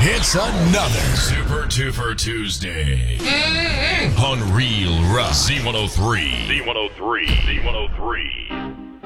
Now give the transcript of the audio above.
It's another Super Tufer Tuesday on Real Rock Z103. Z103. Z103.